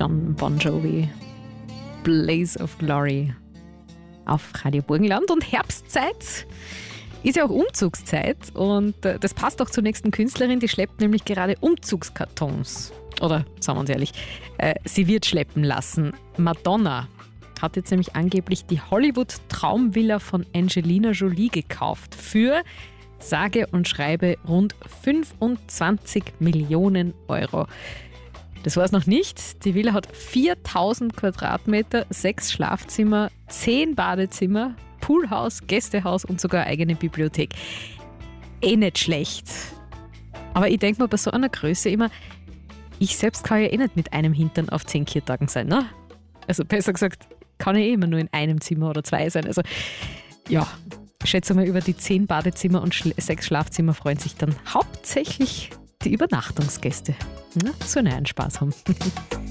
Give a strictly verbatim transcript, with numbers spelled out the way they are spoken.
John Bon Jovi. Blaze of Glory auf Radio Burgenland. Und Herbstzeit ist ja auch Umzugszeit und das passt auch zur nächsten Künstlerin, die schleppt nämlich gerade Umzugskartons. Oder, sagen wir uns ehrlich, äh, sie wird schleppen lassen. Madonna hat jetzt nämlich angeblich die Hollywood-Traumvilla von Angelina Jolie gekauft für, sage und schreibe, rund fünfundzwanzig Millionen Euro. Das war es noch nicht. Die Villa hat viertausend Quadratmeter, sechs Schlafzimmer, zehn Badezimmer, Poolhaus, Gästehaus und sogar eine eigene Bibliothek. Eh nicht schlecht. Aber ich denke mir bei so einer Größe immer, ich selbst kann ja eh nicht mit einem Hintern auf zehn Kirtagen sein, ne? Also besser gesagt, kann ich eh immer nur in einem Zimmer oder zwei sein. Also ja, ich schätze mal, über die zehn Badezimmer und schl- sechs Schlafzimmer freuen sich dann hauptsächlich die Übernachtungsgäste. Ja, so einen Spaß haben.